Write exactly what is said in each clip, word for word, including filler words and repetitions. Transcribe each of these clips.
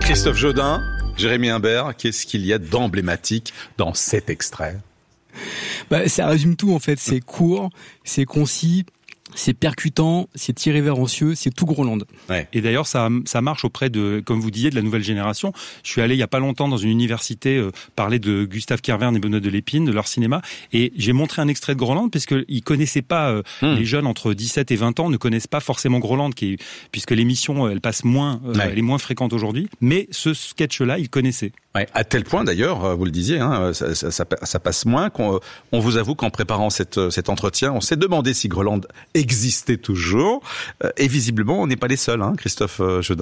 Christophe Jodin, Jérémy Imbert, qu'est-ce qu'il y a d'emblématique dans cet extrait ? Bah, ça résume tout en fait, c'est court, c'est concis, c'est percutant, c'est irrévérencieux, c'est tout Groland. Ouais. Et d'ailleurs, ça, ça marche auprès de, comme vous disiez, de la nouvelle génération. Je suis allé il y a pas longtemps dans une université euh, parler de Gustave Kervern et Benoît Delépine, de leur cinéma, et j'ai montré un extrait de Groland parce que ils connaissaient pas euh, mmh. les jeunes entre dix-sept et vingt ans ne connaissent pas forcément Groland, qui est, puisque l'émission elle passe moins, euh, ouais. elle est moins fréquente aujourd'hui. Mais ce sketch-là, ils connaissaient. Ouais, à tel point d'ailleurs, vous le disiez, hein, ça, ça, ça, ça passe moins qu'on on vous avoue qu'en préparant cette, cet entretien, on s'est demandé si Groland existait toujours. Et visiblement, on n'est pas les seuls, hein, Christophe Jodin.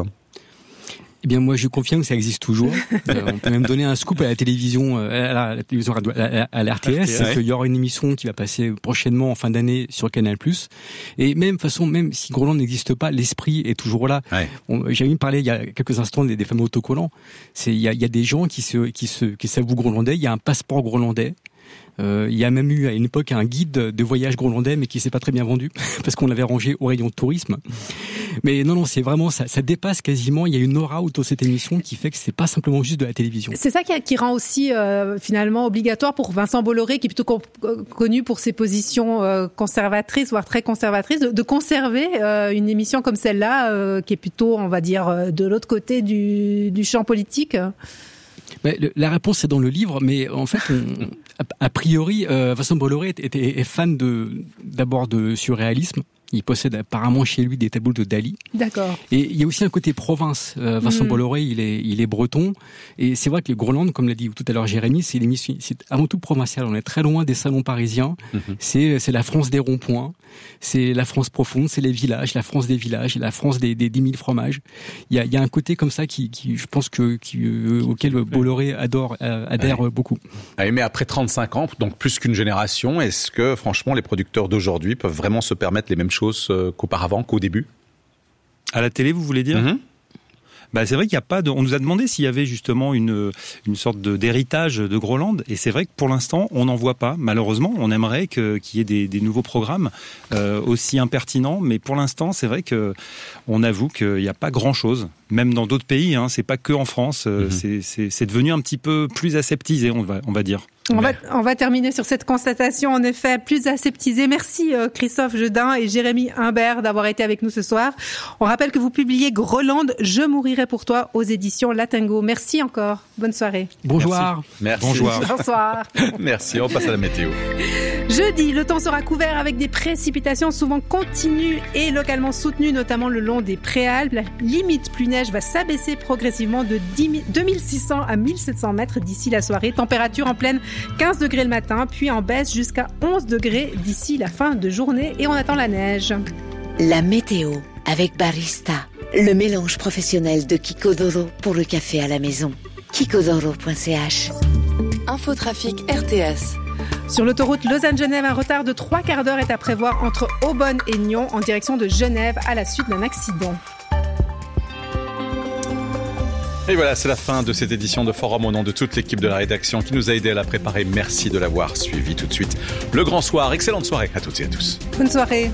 Eh bien, moi, je confirme que ça existe toujours. euh, on peut même donner un scoop à la télévision, à la, à la télévision radio, à, la, à la R T S, c'est qu'il y aura une émission qui va passer prochainement en fin d'année sur Canal+. Et même façon, même si Groland n'existe pas, l'esprit est toujours là. Ouais. J'ai même parlé il y a quelques instants des, des fameux autocollants. C'est il y a, il y a des gens qui se qui se qui s'avouent grolandais. Il y a un passeport grolandais. Euh, il y a même eu à une époque un guide de voyage grolandais, mais qui s'est pas très bien vendu parce qu'on l'avait rangé au rayon de tourisme. Mais non, non, c'est vraiment ça, ça dépasse quasiment. Il y a une aura autour de cette émission qui fait que c'est pas simplement juste de la télévision. C'est ça qui, qui rend aussi euh, finalement obligatoire pour Vincent Bolloré, qui est plutôt con, connu pour ses positions euh, conservatrices, voire très conservatrices, de, de conserver euh, une émission comme celle-là, euh, qui est plutôt, on va dire, de l'autre côté du, du champ politique. Mais le, la réponse est dans le livre, mais en fait, on, a, a priori, euh, Vincent Bolloré est, est, est fan de, d'abord de surréalisme. Il possède apparemment chez lui des tableaux de Dali. D'accord. Et il y a aussi un côté province. Euh, Vincent mmh. Bolloré, il est, il est breton. Et c'est vrai que le Groland, comme l'a dit tout à l'heure Jérémy, c'est l'émission, c'est avant tout provincial. On est très loin des salons parisiens. Mmh. C'est, c'est la France des ronds-points. C'est la France profonde. C'est les villages, la France des villages, la France des, des dix mille fromages. Il y a, il y a un côté comme ça qui, qui je pense que, qui, euh, auquel Bolloré adore, euh, adhère ouais. beaucoup. Ah, mais après trente-cinq ans, donc plus qu'une génération, est-ce que, franchement, les producteurs d'aujourd'hui peuvent vraiment se permettre les mêmes choses qu'auparavant, qu'au début? À la télé, vous voulez dire? Mm-hmm. Bah, c'est vrai qu'il n'y a pas de, on nous a demandé s'il y avait justement une, une sorte de, d'héritage de Groland, et c'est vrai que pour l'instant, on n'en voit pas. Malheureusement, on aimerait que, qu'il y ait des, des nouveaux programmes, euh, aussi impertinents, mais pour l'instant, c'est vrai que, on avoue qu'il n'y a pas grand chose. Même dans d'autres pays, hein, c'est pas que en France, euh, mm-hmm. c'est, c'est, c'est devenu un petit peu plus aseptisé, on va, on va dire. On va, on va terminer sur cette constatation, en effet, plus aseptisée. Merci euh, Christophe Jodin et Jérémy Imbert d'avoir été avec nous ce soir. On rappelle que vous publiez Groland, Je mourirai pour toi aux éditions Latingo. Merci encore. Bonne soirée. Bonjour. Merci. Bonjour. Bonsoir. Merci. On passe à la météo. Jeudi, le temps sera couvert avec des précipitations souvent continues et localement soutenues, notamment le long des Préalpes. La limite pluie-neige va s'abaisser progressivement de deux mille six cents à mille sept cents mètres d'ici la soirée. Température en pleine quinze degrés le matin, puis en baisse jusqu'à onze degrés d'ici la fin de journée et on attend la neige. La météo avec Barista, le mélange professionnel de Kikodoro pour le café à la maison. kikodoro point c h. Infotrafic R T S. Sur l'autoroute Lausanne-Genève, un retard de trois quarts d'heure est à prévoir entre Aubonne et Nyon en direction de Genève à la suite d'un accident. Et voilà, c'est la fin de cette édition de Forum au nom de toute l'équipe de la rédaction qui nous a aidé à la préparer. Merci de l'avoir suivi. Tout de suite, le grand soir. Excellente soirée à toutes et à tous. Bonne soirée.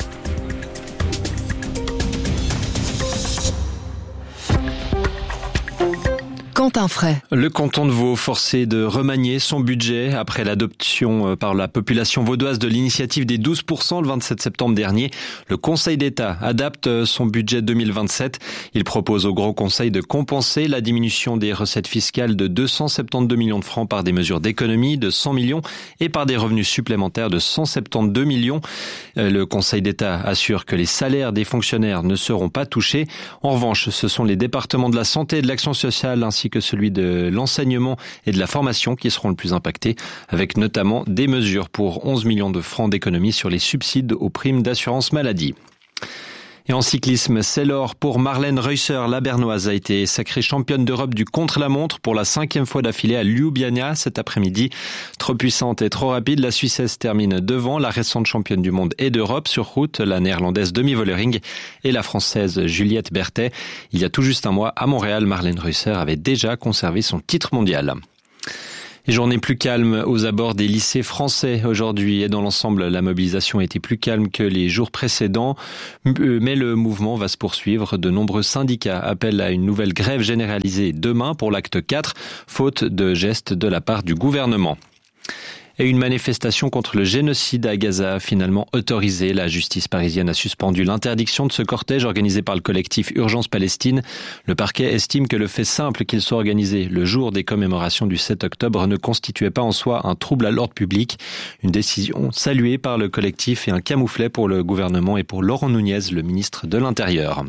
Quentin Fray. Le canton de Vaud forcé de remanier son budget après l'adoption par la population vaudoise de l'initiative des douze pour cent le vingt-sept septembre dernier. Le Conseil d'État adapte son budget deux mille vingt-sept. Il propose au Gros Conseil de compenser la diminution des recettes fiscales de deux cent soixante-douze millions de francs par des mesures d'économie de cent millions et par des revenus supplémentaires de cent soixante-douze millions. Le Conseil d'État assure que les salaires des fonctionnaires ne seront pas touchés. En revanche, ce sont les départements de la santé et de l'action sociale ainsi que celui de l'enseignement et de la formation qui seront le plus impactés, avec notamment des mesures pour onze millions de francs d'économie sur les subsides aux primes d'assurance maladie. Et en cyclisme, c'est l'or pour Marlène Reusser. La Bernoise a été sacrée championne d'Europe du contre-la-montre pour la cinquième fois d'affilée à Ljubljana cet après-midi. Trop puissante et trop rapide, la Suissesse termine devant la récente championne du monde et d'Europe sur route, la néerlandaise Demi Vollering et la française Juliette Berthet. Il y a tout juste un mois, à Montréal, Marlène Reusser avait déjà conservé son titre mondial. Et journée plus calme aux abords des lycées français aujourd'hui. Et dans l'ensemble, la mobilisation a été plus calme que les jours précédents. Mais le mouvement va se poursuivre. De nombreux syndicats appellent à une nouvelle grève généralisée demain pour l'acte quatre, faute de gestes de la part du gouvernement. Et une manifestation contre le génocide à Gaza a finalement autorisé. La justice parisienne a suspendu l'interdiction de ce cortège organisé par le collectif Urgence Palestine. Le parquet estime que le fait simple qu'il soit organisé le jour des commémorations du sept octobre ne constituait pas en soi un trouble à l'ordre public. Une décision saluée par le collectif et un camouflet pour le gouvernement et pour Laurent Nunez, le ministre de l'Intérieur.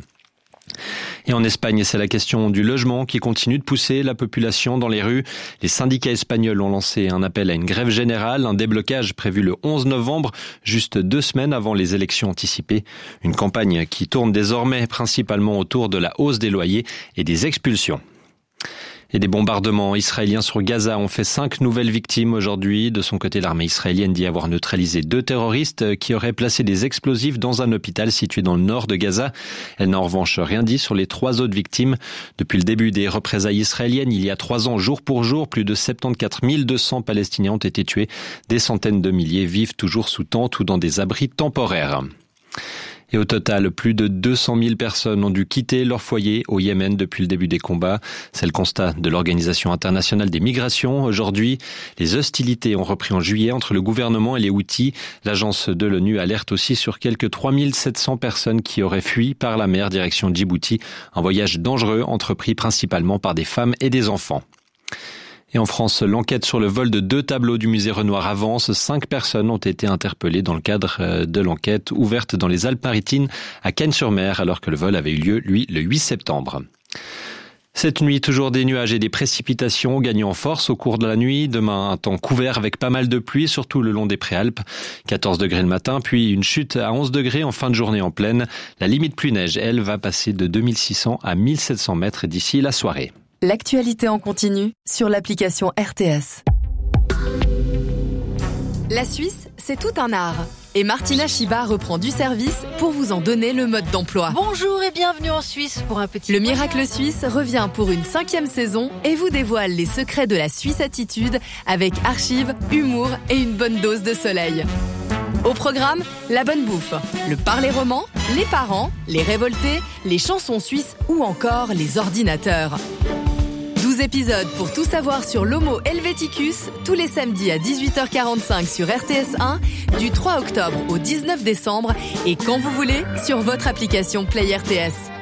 Et en Espagne, c'est la question du logement qui continue de pousser la population dans les rues. Les syndicats espagnols ont lancé un appel à une grève générale, un déblocage prévu le onze novembre, juste deux semaines avant les élections anticipées. Une campagne qui tourne désormais principalement autour de la hausse des loyers et des expulsions. Et des bombardements israéliens sur Gaza ont fait cinq nouvelles victimes aujourd'hui. De son côté, l'armée israélienne dit avoir neutralisé deux terroristes qui auraient placé des explosifs dans un hôpital situé dans le nord de Gaza. Elle n'a en revanche rien dit sur les trois autres victimes. Depuis le début des représailles israéliennes, il y a trois ans, jour pour jour, plus de soixante-quatorze mille deux cents Palestiniens ont été tués. Des centaines de milliers vivent toujours sous tente ou dans des abris temporaires. Et au total, plus de deux cent mille personnes ont dû quitter leur foyer au Yémen depuis le début des combats. C'est le constat de l'Organisation internationale des migrations. Aujourd'hui, les hostilités ont repris en juillet entre le gouvernement et les Houthis. L'agence de l'ONU alerte aussi sur quelques trois mille sept cents personnes qui auraient fui par la mer direction Djibouti. Un voyage dangereux entrepris principalement par des femmes et des enfants. Et en France, l'enquête sur le vol de deux tableaux du musée Renoir avance. Cinq personnes ont été interpellées dans le cadre de l'enquête ouverte dans les Alpes-Maritimes à Cannes-sur-Mer, alors que le vol avait eu lieu, lui, le huit septembre. Cette nuit, toujours des nuages et des précipitations gagnant en force au cours de la nuit. Demain, un temps couvert avec pas mal de pluie, surtout le long des Préalpes. quatorze degrés le matin, puis une chute à onze degrés en fin de journée en plaine. La limite pluie-neige, elle, va passer de deux mille six cents à mille sept cents mètres d'ici la soirée. L'actualité en continu sur l'application R T S. La Suisse, c'est tout un art. Et Martina Chiba reprend du service pour vous en donner le mode d'emploi. Bonjour et bienvenue en Suisse pour un petit... Le Miracle Suisse revient pour une cinquième saison et vous dévoile les secrets de la Suisse attitude avec archives, humour et une bonne dose de soleil. Au programme, la bonne bouffe, le parler roman, les parents, les révoltés, les chansons suisses ou encore les ordinateurs. douze épisodes pour tout savoir sur l'Homo Helveticus, tous les samedis à dix-huit heures quarante-cinq sur R T S un, du trois octobre au dix-neuf décembre et quand vous voulez sur votre application Play R T S.